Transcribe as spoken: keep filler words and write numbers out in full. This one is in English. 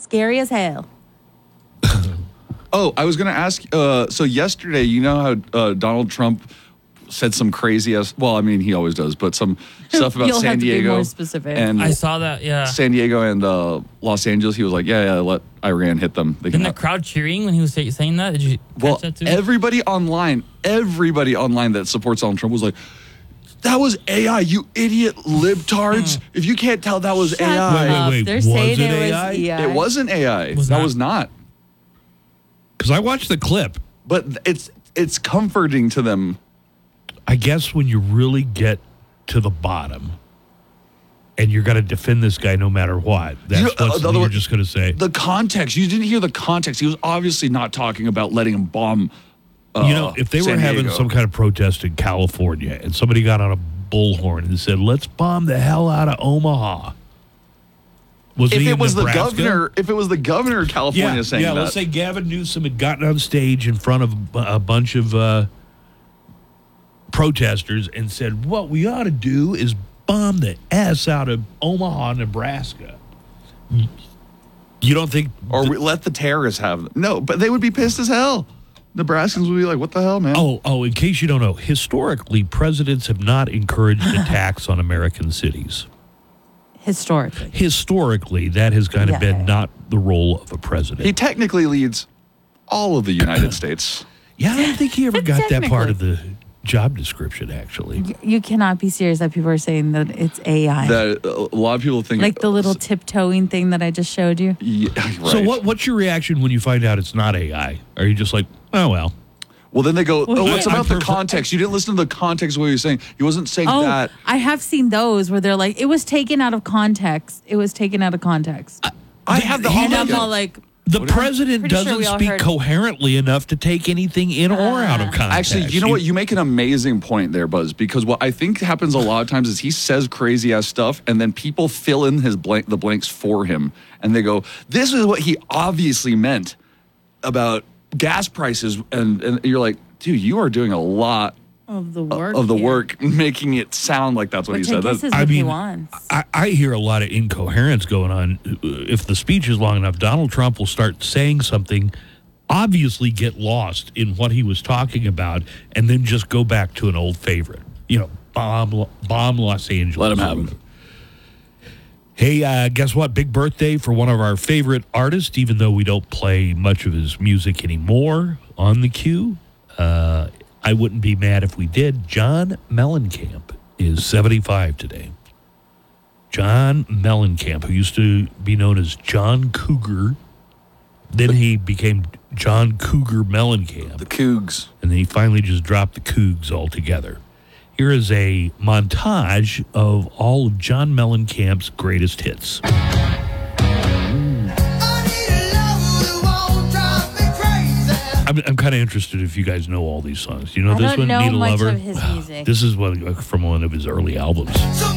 Scary as hell. Oh, I was going to ask. Uh, so yesterday, you know how uh, Donald Trump said some crazy ass. Well, I mean, he always does, but some stuff about You'll San have to be Diego more specific. and I saw that, yeah. San Diego and uh, Los Angeles. He was like, "Yeah, yeah, let Iran hit them." They Didn't the have- crowd cheering when he was say, saying that? Did you well, catch that too? everybody online, everybody online that supports Donald Trump was like, "That was A I, you idiot libtards! If you can't tell that was Shut A I, Wait, wait, up. wait. They're Was saying it it A I? was A I. it wasn't A I. Was that not. was not." Because I watched the clip. But it's it's comforting to them. I guess when you really get to the bottom and you're going to defend this guy no matter what, that's You- uh, what the other you're one- just going to say. The context, you didn't hear the context. He was obviously not talking about letting him bomb. Uh, you know, if they were San having Diego. some kind of protest in California and somebody got on a bullhorn and said, let's bomb the hell out of Omaha. Was if he it in was Nebraska? the governor, if it was the governor of California yeah, saying yeah, that, let's say Gavin Newsom had gotten on stage in front of a bunch of uh, protesters and said, what we ought to do is bomb the ass out of Omaha, Nebraska. You don't think... or we let the terrorists have them. No, but they would be pissed as hell. Nebraskans would be like, "What the hell, man?" Oh, oh, in case you don't know, historically, presidents have not encouraged attacks on American cities. Historically. Historically, that has kind of Yeah. been not the role of a president. He technically leads all of the United States. yeah, I don't think he ever got that Technically. part of the job description, actually. You cannot be serious that people are saying that it's A I. That uh, a lot of people think, like the little tiptoeing thing that I just showed you. Yeah, right. So what? what's your reaction when you find out it's not A I? Are you just like, oh, well. Well, then they go, Well, "Oh, yeah. it's I- I about the prefer- context. You didn't listen to the context of what he was saying. He wasn't saying Oh, that." I have seen those where they're like, it was taken out of context. It was taken out of context. I have the and oh my I'm God. all like, The president pretty sure doesn't we all speak heard- coherently enough to take anything in or out of context. Actually, you know what? You make an amazing point there, Buzz, because what I think happens a lot of times is he says crazy ass stuff, and then people fill in his blank the blanks for him, and they go, "This is what he obviously meant about gas prices," and and you're like, "Dude, you are doing a lot of the work. of the here. work, making it sound like that's what Which he I said." guess That- is I what he mean, wants. I, I hear a lot of incoherence going on. If the speech is long enough, Donald Trump will start saying something, obviously get lost in what he was talking about, and then just go back to an old favorite. You know, bomb, bomb Los Angeles. Let him have him. Hey, uh, guess what? Big birthday for one of our favorite artists, even though we don't play much of his music anymore on the queue. Uh, I wouldn't be mad if we did. John Mellencamp is seventy-five today. John Mellencamp, who used to be known as John Cougar. Then he became John Cougar Mellencamp. the Cougs. And then he finally just dropped the Cougs altogether. Here is a montage of all of John Mellencamp's greatest hits. I'm, I'm kind of interested if you guys know all these songs. Do you know I this don't one, know Need a much Lover? of his music. This is one from one of his early albums.